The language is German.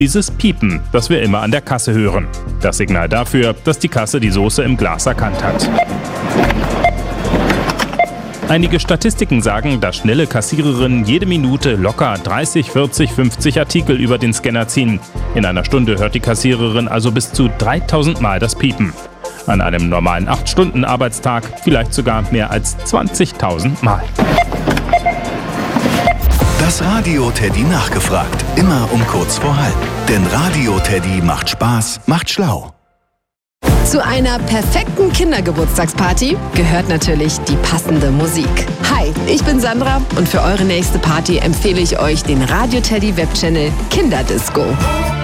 Dieses Piepen, das wir immer an der Kasse hören. Das Signal dafür, dass die Kasse die Soße im Glas erkannt hat. Einige Statistiken sagen, dass schnelle Kassiererinnen jede Minute locker 30, 40, 50 Artikel über den Scanner ziehen. In einer Stunde hört die Kassiererin also bis zu 3000 Mal das Piepen. An einem normalen 8-Stunden-Arbeitstag vielleicht sogar mehr als 20.000 Mal. Das Radio Teddy nachgefragt. Immer um kurz vor halb. Denn Radio Teddy macht Spaß, macht schlau. Zu einer perfekten Kindergeburtstagsparty gehört natürlich die passende Musik. Hi, ich bin Sandra und für eure nächste Party empfehle ich euch den Radio Teddy Webchannel Kinderdisco.